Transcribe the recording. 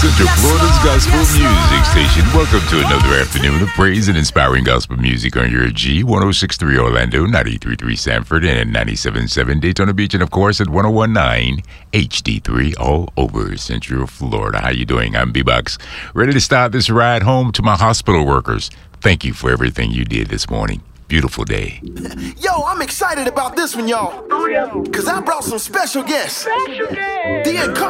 Central Florida's gospel music station. Welcome to another afternoon of praise and inspiring gospel music on your G 106.3 Orlando, 93.3 Sanford, and 97.7 Daytona Beach, and of course at 101.9 HD3 all over Central Florida. How you doing? I'm B-Box, ready to start this ride home to my hospital workers. Thank you for everything you did this morning. Beautiful day. Yo, I'm excited about this one, y'all. Because I brought some special guests. The